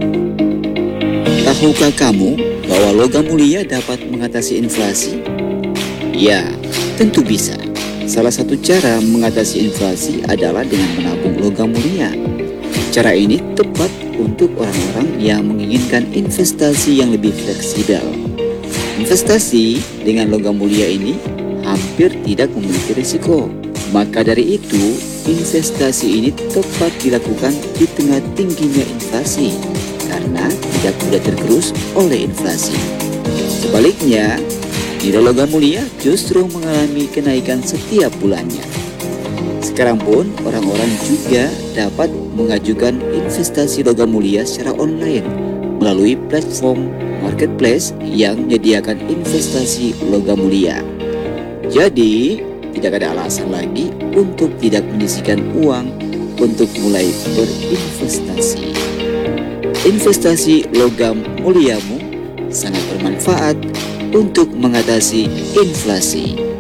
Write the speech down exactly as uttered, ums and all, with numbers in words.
Tahukah kamu bahwa logam mulia dapat mengatasi inflasi? Ya, tentu bisa. Salah satu cara mengatasi inflasi adalah dengan menabung logam mulia. Cara ini tepat untuk orang-orang yang menginginkan investasi yang lebih fleksibel. Investasi dengan logam mulia ini hampir tidak memiliki risiko. Maka dari itu, investasi ini tepat dilakukan di tengah tingginya inflasi karena tidak mudah tergerus oleh inflasi. Sebaliknya, nilai logam mulia justru mengalami kenaikan setiap bulannya. Sekarang pun orang-orang juga dapat mengajukan investasi logam mulia secara online melalui platform marketplace yang menyediakan investasi logam mulia. Jadi, tidak ada alasan lagi untuk tidak menyisihkan uang untuk mulai berinvestasi. Investasi logam muliamu sangat bermanfaat untuk mengatasi inflasi.